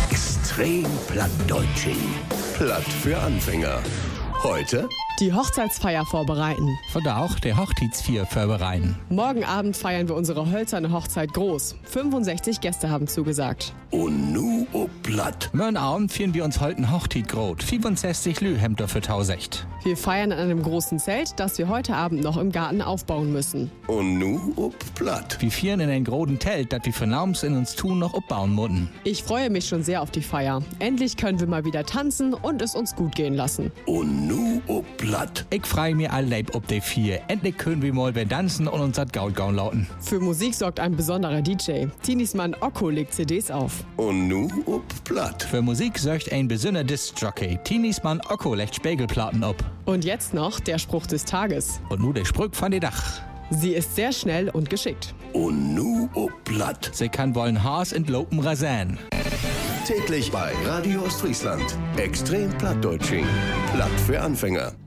Extrem Plattdeutsching. Platt für Anfänger. Heute die Hochzeitsfeier vorbereiten. Oder auch der Hochzeitsfeier vorbereiten. Morgen Abend feiern wir unsere hölzerne Hochzeit groß. 65 Gäste haben zugesagt. und nu ob Platt. Morgen Abend führen wir uns heute ein Hochzeit groß. 65 Lü haben dafür tausecht. Wir feiern an einem großen Zelt, das wir heute Abend noch im Garten aufbauen müssen. Und nu ob Platt. Wir führen in ein großen Zelt, das wir von Naums in uns tun noch abbauen müssen. Ich freue mich schon sehr auf die Feier. Endlich können wir mal wieder tanzen und es uns gut gehen lassen. Und nu ob Platt. Ich freue mich alleib ob die vier. Endlich können wir mal wieder tanzen und uns das Gaut lauten. Für Musik sorgt ein besonderer DJ. Tinismann Okko legt CDs auf. Und nu ob Platt. Für Musik sorgt ein besonderer Disc-Jockey. Tinismann Okko legt Spiegelplatten ab. Und jetzt noch der Spruch des Tages. Und nu der Sprück von der Dach. Sie ist sehr schnell und geschickt. Und nu ob Platt. Sie kann wollen Haas entlopen Rasen. Täglich bei Radio Ostfriesland. Extrem Plattdeutsching. Platt für Anfänger.